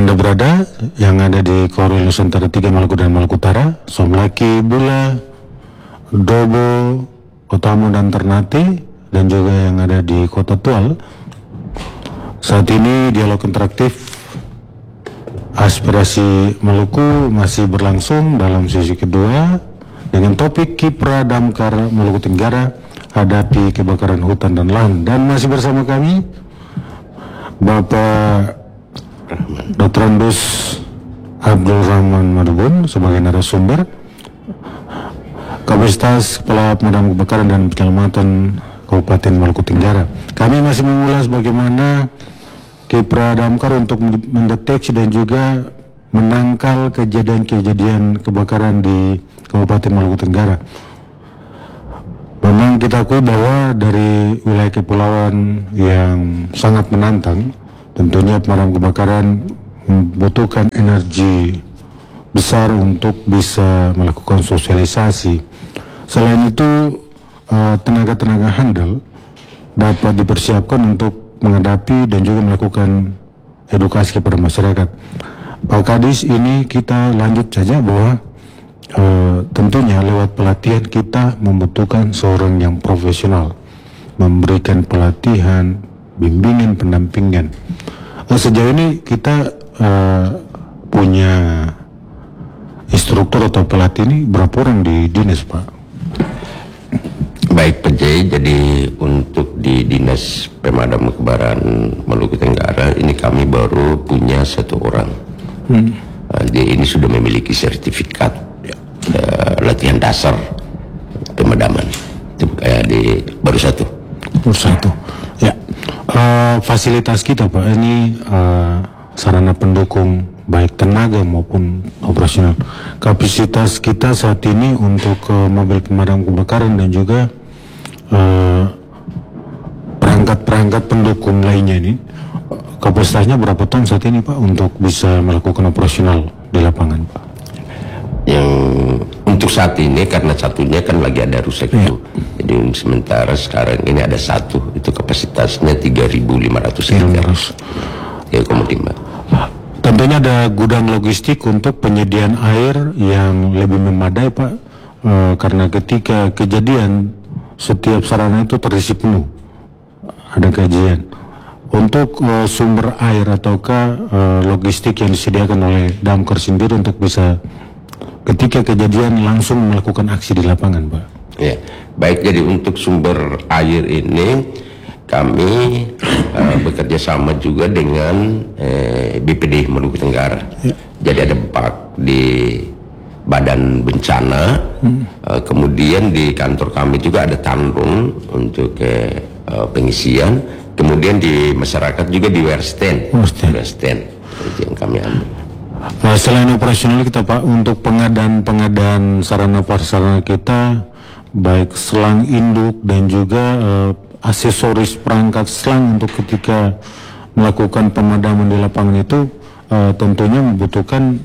Anda berada yang ada di Korwil Nusantara 3 Maluku dan Maluku Utara, Somlaki, Bula, Dobo, Otamu dan Ternate, dan juga yang ada di Kota Tual. Saat ini dialog interaktif Aspirasi Maluku masih berlangsung dalam sesi kedua dengan topik Kiprah Damkar Maluku Tenggara hadapi kebakaran hutan dan lahan, dan masih bersama kami Bapak Dr. Andus Abdul Rahman Madubun sebagai narasumber, Kapasitas Kepala Pemadam Kebakaran dan Penyelamatan Kabupaten Maluku Tenggara. Kami masih mengulas bagaimana kiprah damkar untuk mendeteksi dan juga menangkal kejadian-kejadian kebakaran di Kabupaten Maluku Tenggara. Memang kita akui bahwa dari wilayah kepulauan yang sangat menantang, tentunya pemadam kebakaran membutuhkan energi besar untuk bisa melakukan sosialisasi. Selain itu, tenaga-tenaga handal dapat dipersiapkan untuk menghadapi dan juga melakukan edukasi kepada masyarakat. Pak Kadis, ini kita lanjut saja bahwa tentunya lewat pelatihan kita membutuhkan seorang yang profesional, memberikan pelatihan, bimbingan, pendampingan. Sejauh ini kita punya instruktur atau pelatih ini berapa orang di dinas, Pak? Baik Pak Jai, jadi untuk di Dinas Pemadam Kebakaran Maluku Tenggara ini kami baru punya 1 orang. Dia ini sudah memiliki sertifikat latihan dasar pemadaman. Itu baru 1. Baru 1. Ya. Fasilitas kita, Pak, ini sarana pendukung baik tenaga maupun operasional. Kapasitas kita saat ini untuk mobil pemadam kebakaran dan juga perangkat-perangkat pendukung lainnya ini, kapasitasnya berapa ton saat ini, Pak, untuk bisa melakukan operasional di lapangan, Pak? Yang untuk saat ini karena satunya kan lagi ada rusak itu, jadi sementara sekarang ini ada 1, itu kapasitasnya 3.500 liter. Ya, kemudian tentunya ada gudang logistik untuk penyediaan air yang lebih memadai, Pak, karena ketika kejadian setiap sarana itu terisi penuh, ada kajian untuk sumber air ataukah logistik yang disediakan oleh damkar sendiri untuk bisa ketika kejadian langsung melakukan aksi di lapangan, Pak. Ya, baik, jadi untuk sumber air ini kami bekerja sama juga dengan BPD Maluku Tenggara. Jadi ada bak di Badan Bencana, kemudian di kantor kami juga ada tandung untuk pengisian, kemudian di masyarakat juga di Wersten yang kami ambil. Selain operasional kita, Pak, untuk pengadaan sarana prasarana kita, baik selang induk dan juga aksesoris perangkat selang untuk ketika melakukan pemadaman di lapangan itu, tentunya membutuhkan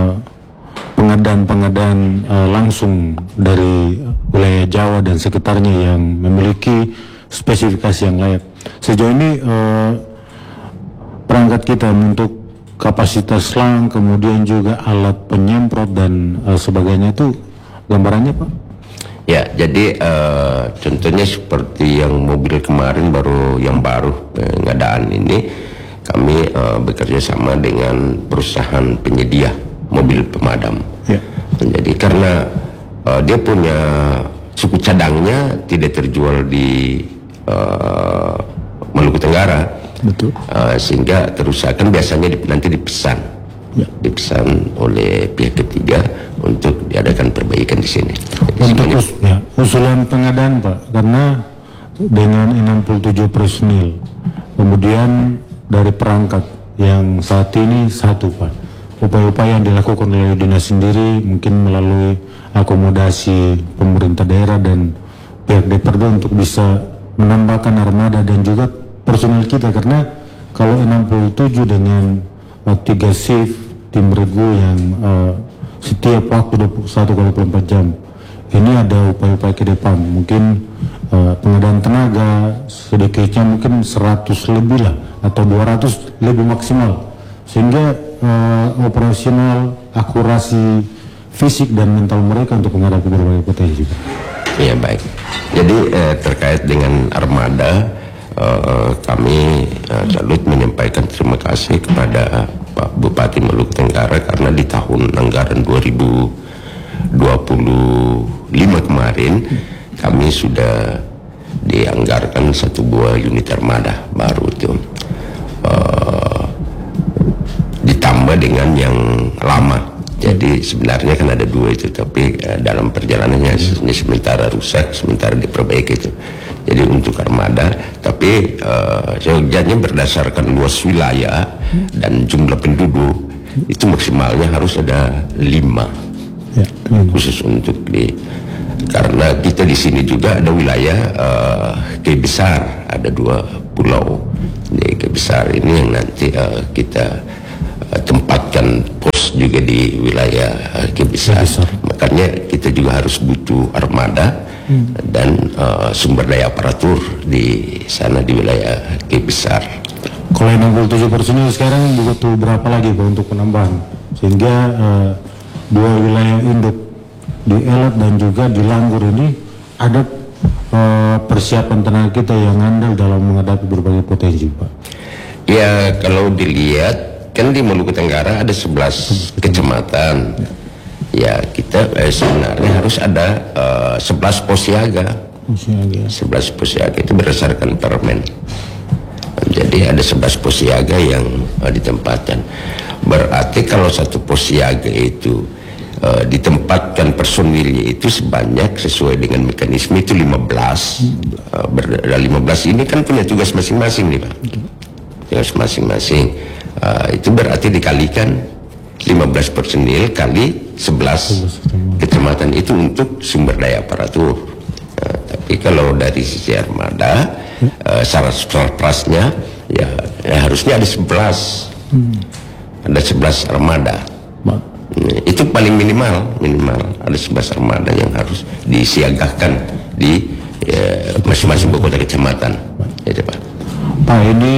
pengadaan langsung dari wilayah Jawa dan sekitarnya yang memiliki spesifikasi yang layak. Sejauh ini perangkat kita untuk kapasitas selang, kemudian juga alat penyemprot dan sebagainya itu gambarannya, Pak? Ya, jadi contohnya seperti yang mobil kemarin yang baru pengadaan ini, kami bekerja sama dengan perusahaan penyedia mobil pemadam. Jadi karena dia punya suku cadangnya tidak terjual di Maluku Tenggara. Betul. Sehingga kerusakan biasanya nanti dipesan oleh pihak ketiga untuk diadakan perbaikan di sini. Untuk usulan pengadaan, Pak, karena dengan 67 personil, kemudian dari perangkat yang saat ini 1, Pak, upaya-upaya yang dilakukan oleh dinas sendiri mungkin melalui akomodasi pemerintah daerah dan pihak DPRD untuk bisa menambahkan armada dan juga personil kita, karena kalau 67 dengan 3 shift tim regu yang setiap waktu 21-24 jam, ini ada upaya-upaya ke depan, mungkin pengadaan tenaga sedikitnya mungkin 100 lebih lah atau 200 lebih maksimal, sehingga operasional, akurasi fisik dan mental mereka untuk menghadapi berbagai potensi, Pak. Ya, baik. Jadi terkait dengan armada, kami salut menyampaikan terima kasih kepada Pak Bupati Maluku Tenggara karena di tahun anggaran 2025 kemarin kami sudah dianggarkan 1 buah unit armada baru itu, ditambah dengan yang lama. Jadi sebenarnya kan ada 2 itu, tapi dalam perjalanannya sementara rusak, sementara diperbaiki itu. Jadi untuk armada, tapi seyogianya berdasarkan luas wilayah dan jumlah penduduk itu maksimalnya harus ada 5 Ya, khusus untuk karena kita di sini juga ada wilayah Kei Besar, ada 2 pulau di Kei Besar ini yang nanti kita tempatkan pos juga di wilayah Kei Besar. Makanya kita juga harus butuh armada dan sumber daya aparatur di sana di wilayah Kei Besar. Kalau 67 personil sekarang butuh berapa lagi, Pak, untuk penambahan sehingga 2 wilayah induk di Elat dan juga di Langgur ini ada persiapan tenaga kita yang andal dalam menghadapi berbagai potensi, Pak? Ya, kalau dilihat kan di Maluku Tenggara ada 11 kecamatan. Ya, kita sebenarnya harus ada 11 pos siaga. 11 pos siaga itu berdasarkan permen. Jadi ada 11 pos siaga yang ditempatkan. Berarti kalau satu pos siaga itu ditempatkan personilnya itu sebanyak sesuai dengan mekanisme itu 15. 15 ini kan punya tugas masing-masing nih, Pak. Tugas masing-masing. Itu berarti dikalikan 15 personil kali 11 kecamatan itu untuk sumber daya aparatur. Tapi kalau dari sisi armada, syarat prasnya ya harusnya ada 11. Ada 11 armada. Itu paling minimal ada 11 armada yang harus disiagakan di masing-masing kota kecamatan. Ya, Pak. Pak, ini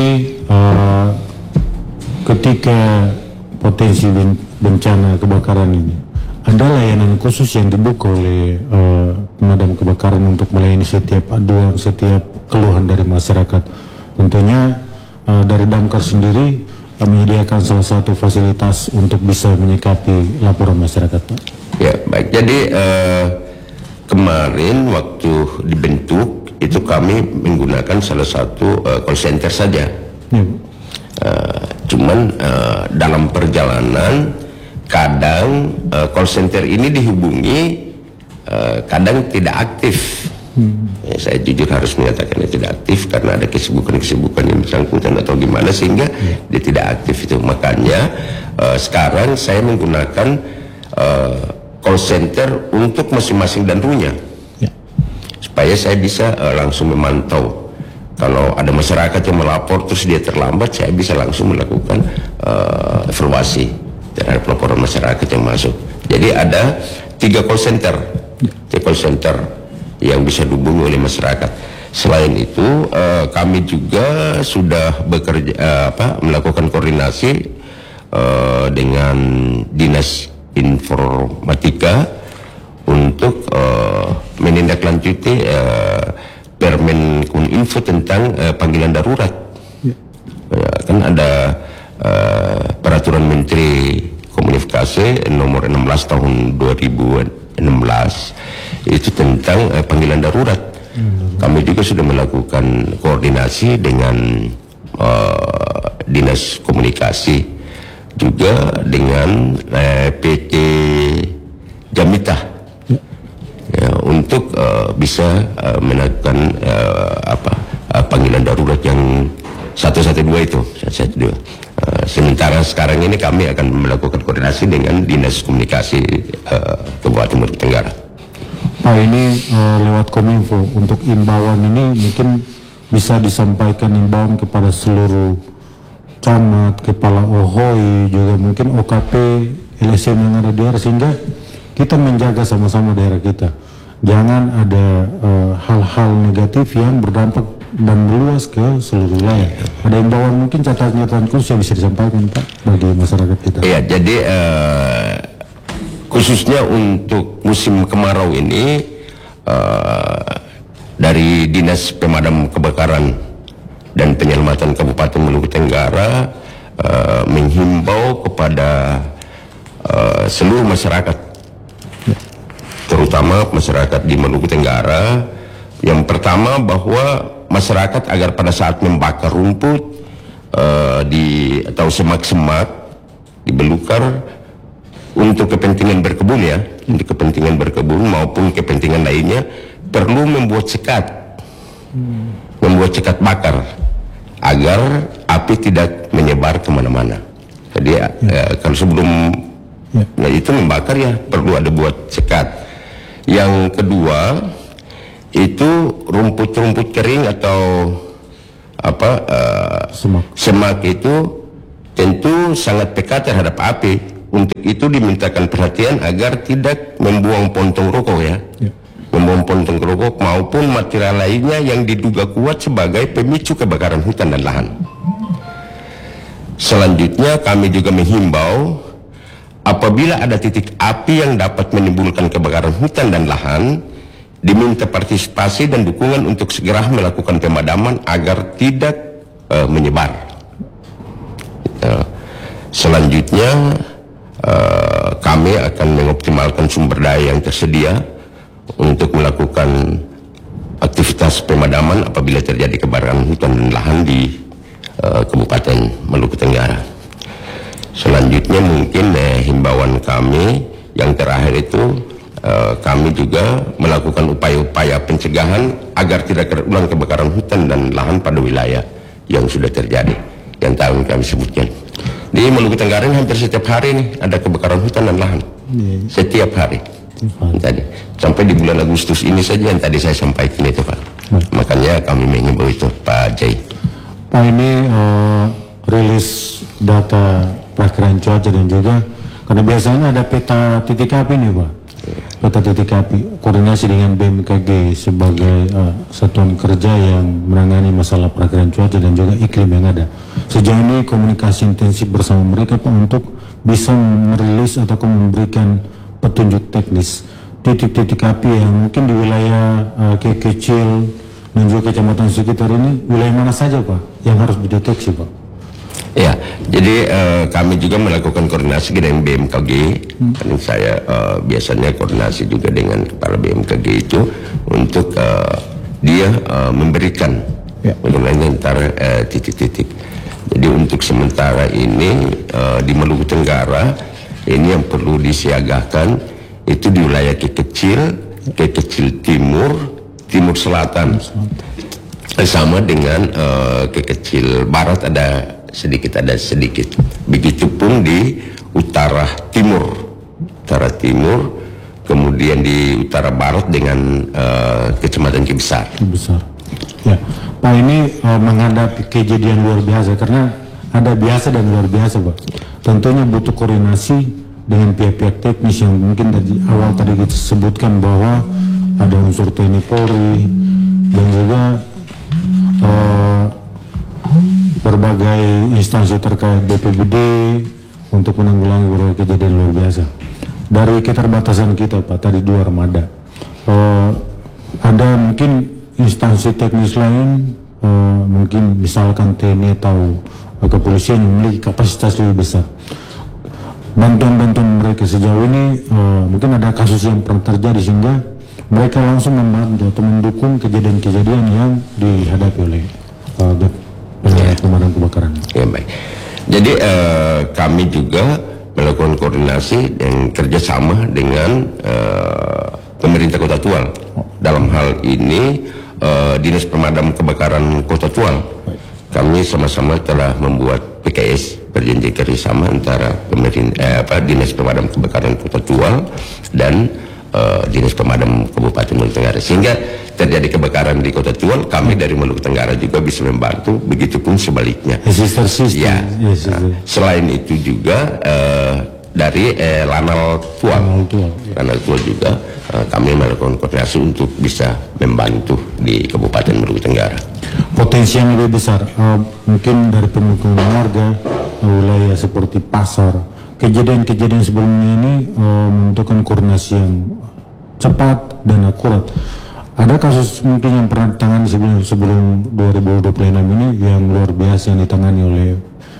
ketika potensi bencana kebakaran ini, ada layanan khusus yang dibuka oleh pemadam kebakaran untuk melayani setiap aduan, setiap keluhan dari masyarakat. Tentunya dari Damkar sendiri menyediakan salah satu fasilitas untuk bisa menyikapi laporan masyarakat, Pak. Ya, baik. Jadi kemarin waktu dibentuk itu kami menggunakan salah satu call center saja. Ya, Cuman dalam perjalanan kadang call center ini dihubungi kadang tidak aktif. Ya, saya jujur harus menyatakan tidak aktif karena ada kesibukan-kesibukan yang bersangkutan atau gimana sehingga dia tidak aktif itu. Makanya sekarang saya menggunakan call center untuk masing-masing danrunya, supaya saya bisa langsung memantau. Kalau ada masyarakat yang melapor terus dia terlambat, saya bisa langsung melakukan evaluasi terhadap laporan masyarakat yang masuk. Jadi ada 3 call center, 3 call center yang bisa dihubungi oleh masyarakat. Selain itu kami juga sudah bekerja melakukan koordinasi dengan Dinas Informatika untuk menindaklanjuti Permen Kominfo tentang panggilan darurat. Kan ada Peraturan Menteri Komunikasi nomor 16 tahun 2016 itu tentang panggilan darurat. Kami juga sudah melakukan koordinasi dengan Dinas Komunikasi, juga dengan PT Jamita, ya, untuk bisa melakukan panggilan darurat yang 112 itu. 112. Sementara sekarang ini kami akan melakukan koordinasi dengan Dinas Komunikasi Kabupaten Maluku Tenggara. Pak, ini lewat Kominfo untuk imbauan ini mungkin bisa disampaikan imbauan kepada seluruh camat, kepala OHOI, juga mungkin OKP, LSM yang ada di daerah, sehingga kita menjaga sama-sama daerah kita. Jangan ada hal-hal negatif yang berdampak dan meluas ke seluruh wilayah. Ada imbauan mungkin catatan khusus yang bisa disampaikan Pak bagi masyarakat kita. Iya, jadi khususnya untuk musim kemarau ini dari Dinas Pemadam Kebakaran dan Penyelamatan Kabupaten Maluku Tenggara menghimbau kepada seluruh masyarakat, terutama masyarakat di Maluku Tenggara. Yang pertama, bahwa masyarakat agar pada saat membakar rumput atau semak-semak di belukar untuk kepentingan berkebun ya, untuk kepentingan berkebun maupun kepentingan lainnya, perlu membuat sekat, membuat sekat bakar agar api tidak menyebar kemana-mana. Jadi kalau sebelum itu membakar ya perlu ada buat sekat. Yang kedua itu rumput-rumput kering atau semak itu tentu sangat peka terhadap api. Untuk itu dimintakan perhatian agar tidak membuang pontong rokok ya, membuang pontong rokok maupun material lainnya yang diduga kuat sebagai pemicu kebakaran hutan dan lahan. Selanjutnya kami juga menghimbau apabila ada titik api yang dapat menimbulkan kebakaran hutan dan lahan, diminta partisipasi dan dukungan untuk segera melakukan pemadaman agar tidak menyebar. Selanjutnya kami akan mengoptimalkan sumber daya yang tersedia untuk melakukan aktivitas pemadaman apabila terjadi kebakaran hutan dan lahan di Kabupaten Maluku Tenggara. Selanjutnya mungkin himbauan kami yang terakhir itu kami juga melakukan upaya-upaya pencegahan agar tidak terulang kebakaran hutan dan lahan pada wilayah yang sudah terjadi, yang tahu kami sebutkan. Di Maluku Tenggara ini hampir setiap hari nih ada kebakaran hutan dan lahan, setiap hari. Tadi sampai di bulan Agustus ini saja yang tadi saya sampaikan itu Pak. Makanya kami mengimbau itu Pak Jai. Pak, ini rilis data perakiraan cuaca dan juga karena biasanya ada peta titik api nih Pak, peta titik api, koordinasi dengan BMKG sebagai satuan kerja yang menangani masalah perakiraan cuaca dan juga iklim yang ada. Sejauh ini komunikasi intensif bersama mereka Pak untuk bisa merilis atau memberikan petunjuk teknis titik-titik api yang mungkin di wilayah kecil dan juga kecamatan sekitar ini, wilayah mana saja Pak yang harus dideteksi Pak? Ya, jadi kami juga melakukan koordinasi dengan BMKG. Kan saya biasanya koordinasi juga dengan kepala BMKG itu untuk dia memberikan mengenai antara titik-titik. Jadi untuk sementara ini di Maluku Tenggara ini yang perlu disiagakan itu di wilayah kecil timur selatan, sama dengan kecil barat ada sedikit. Begitupun di utara timur, kemudian di utara barat dengan kecamatan Kibesar. Ya, Pak, ini menghadapi kejadian luar biasa karena ada biasa dan luar biasa Pak. Tentunya butuh koordinasi dengan pihak-pihak teknis yang mungkin dari awal tadi kita sebutkan bahwa ada unsur TNI Polri dan juga berbagai instansi terkait BPBD untuk menanggulangi berbagai kejadian luar biasa. Dari keterbatasan kita Pak, tadi 2 armada, ada mungkin instansi teknis lain, mungkin misalkan TNI atau kepolisian yang memiliki kapasitas lebih besar. Bantuan-bantuan mereka sejauh ini mungkin ada kasus yang pernah terjadi sehingga mereka langsung membantu atau mendukung kejadian-kejadian yang dihadapi oleh pemadam kebakaran. Ya, baik. Jadi kami juga melakukan koordinasi dan kerjasama dengan pemerintah Kota Tual. Dalam hal ini Dinas Pemadam Kebakaran Kota Tual. Kami sama-sama telah membuat PKS, perjanjian kerjasama antara Dinas Pemadam Kebakaran Kota Tual dan Dinas Pemadam Kabupaten Maluku Tenggara, sehingga terjadi kebakaran di Kota Tual, kami dari Maluku Tenggara juga bisa membantu, begitupun sebaliknya. Ya, selain itu juga dari Lanal Tua. Lanal Tua juga kami melakukan koordinasi untuk bisa membantu di Kabupaten Maluku Tenggara. Potensi yang lebih besar mungkin dari pemukiman warga, wilayah seperti pasar. Kejadian-kejadian sebelumnya ini membutuhkan koordinasi yang cepat dan akurat. Ada kasus mungkin yang pernah ditangani sebelum 2026 ini yang luar biasa yang ditangani oleh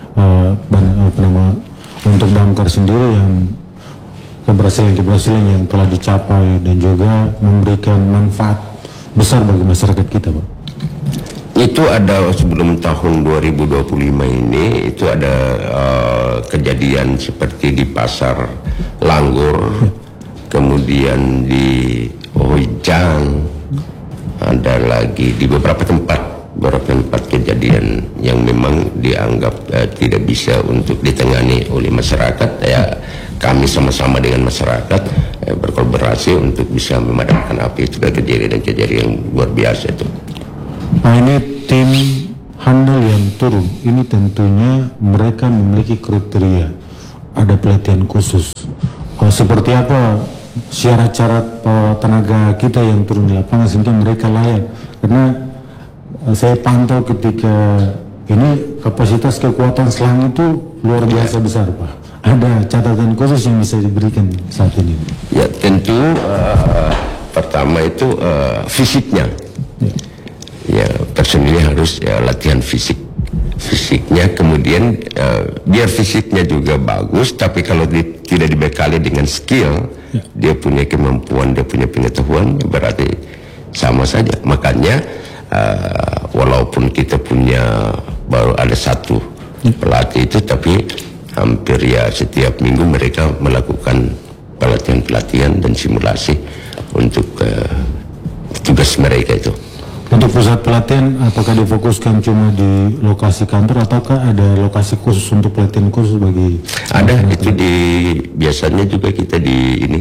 untuk damkar sendiri, yang keberhasilan yang telah dicapai dan juga memberikan manfaat besar bagi masyarakat kita, Pak. Itu ada sebelum tahun 2025 ini, itu ada kejadian seperti di Pasar Langgur, kemudian di Ojang, ada lagi di beberapa tempat kejadian yang memang dianggap tidak bisa untuk ditangani oleh masyarakat. Ya, kami sama-sama dengan masyarakat berkolaborasi untuk bisa memadamkan api. Itu kejadian yang luar biasa itu. Nah, ini tim handal yang turun, ini tentunya mereka memiliki kriteria, ada pelatihan khusus. Seperti apa syarat-syarat tenaga kita yang turun di lapangan sehingga mereka layak? Karena saya pantau ketika ini kapasitas kekuatan selang itu luar biasa besar, Pak. Ada catatan khusus yang bisa diberikan saat ini? Ya, tentu pertama itu fisiknya. Ya, personilnya harus latihan fisiknya, kemudian biar fisiknya juga bagus, tapi kalau tidak dibekali dengan skill, dia punya kemampuan, dia punya pengetahuan, berarti sama saja. Makanya walaupun kita punya baru ada satu pelatih itu, tapi hampir ya setiap minggu mereka melakukan pelatihan dan simulasi untuk tugas mereka itu. Untuk pusat pelatihan, apakah difokuskan cuma di lokasi kantor ataukah ada lokasi khusus untuk pelatihan khusus bagi? Ada, itu biasanya juga kita di ini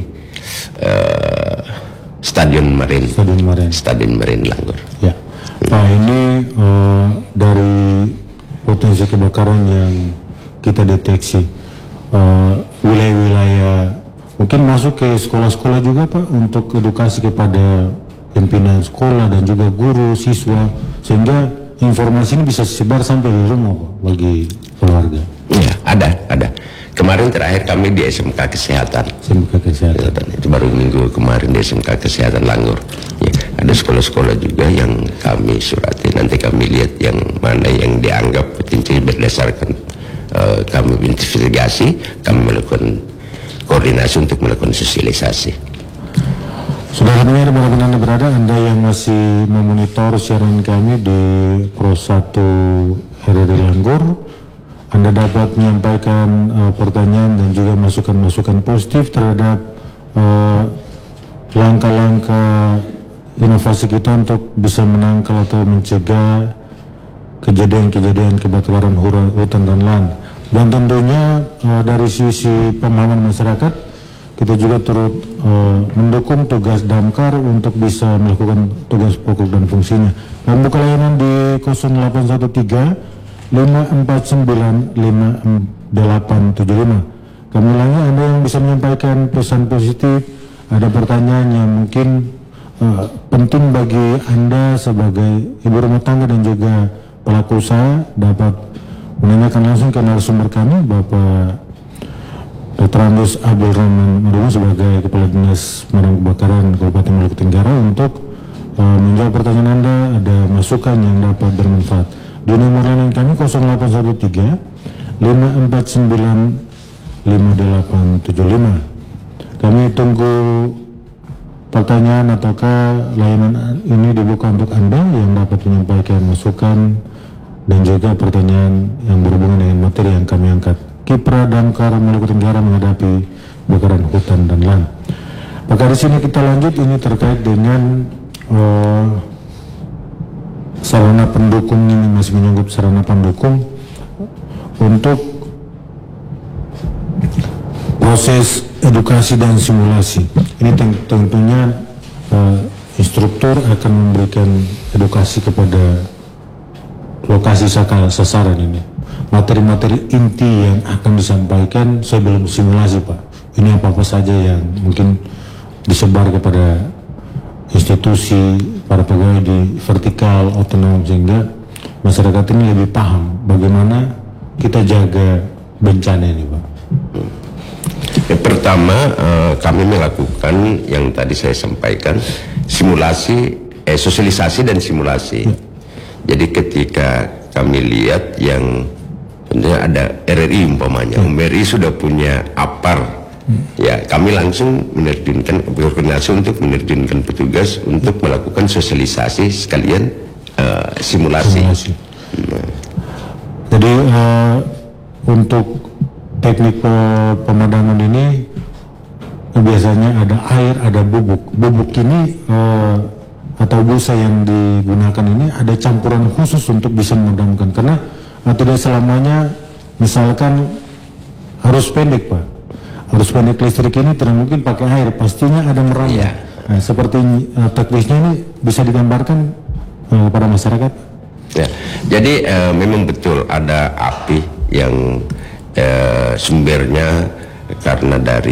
Stadion Marine Langgur. Ya, Pak, ini dari potensi kebakaran yang kita deteksi, wilayah-wilayah mungkin masuk ke sekolah-sekolah juga, Pak, untuk edukasi kepada pimpinan sekolah dan juga guru, siswa, sehingga informasi ini bisa disebar sampai di rumah, Pak, bagi keluarga. Iya, ada. Kemarin terakhir kami di SMK Kesehatan. Itu baru minggu kemarin di SMK Kesehatan Langgur. Ya, ada sekolah-sekolah juga yang kami surati. Nanti kami lihat yang mana yang dianggap potensi berdasarkan kami investigasi, kami melakukan koordinasi untuk melakukan sosialisasi. Saudara pendengar, dimanapun Anda berada, Anda yang masih memonitor siaran kami di Pro 1 RRI Langgur, Anda dapat menyampaikan pertanyaan dan juga masukan-masukan positif terhadap langkah-langkah inovasi kita untuk bisa menangkal atau mencegah kejadian-kejadian kebakaran hutan dan lahan. Dan tentunya dari sisi pemahaman masyarakat, kita juga turut mendukung tugas damkar untuk bisa melakukan tugas pokok dan fungsinya. Membuka layanan di 0813 549 5875. Kami ulangi, Anda yang bisa menyampaikan pesan positif, ada pertanyaan yang mungkin penting bagi Anda sebagai ibu rumah tangga dan juga pelaku usaha, dapat menanyakan langsung ke narasumber kami, Bapak Dr. Andus Abdul Rahman Madugu sebagai Kepala Dinas Pemadam Kebakaran Kabupaten Maluku Tenggara untuk menjawab pertanyaan Anda. Ada masukan yang dapat bermanfaat di nomor layanan kami 0813 549 5875. Kami tunggu pertanyaan ataukah layanan ini dibuka untuk Anda yang dapat menyampaikan masukan dan juga pertanyaan yang berhubungan dengan materi yang kami angkat. Kiprah Damkar Maluku Tenggara menghadapi kebakaran hutan dan lahan. Maka di sini kita lanjut, ini terkait dengan sarana pendukung, ini masih menyangkut sarana pendukung untuk proses edukasi dan simulasi. Ini tentunya instruktur akan memberikan edukasi kepada lokasi sasaran ini. materi-materi inti yang akan disampaikan sebelum simulasi, Pak. Ini apa-apa saja yang mungkin disebar kepada institusi, para pegawai di vertikal, otonom, sehingga masyarakat ini lebih paham bagaimana kita jaga bencana ini, Pak. Yang pertama, kami melakukan yang tadi saya sampaikan, sosialisasi dan simulasi. Jadi ketika kami lihat yang ada RRI umpamanya, RRI sudah punya APAR, ya kami langsung menerjunkan berkoordinasi untuk menerjunkan petugas untuk melakukan sosialisasi sekalian simulasi. Jadi untuk teknik pemadaman ini biasanya ada air, ada bubuk. Bubuk ini atau busa yang digunakan ini ada campuran khusus untuk bisa memadamkan, karena tidak selamanya misalkan harus pendek, Pak. Harus pendek listrik ini tidak mungkin pakai air, pastinya ada merambat. Iya. Nah, seperti teknisnya ini bisa digambarkan kepada masyarakat. Ya, jadi memang betul ada api yang sumbernya karena dari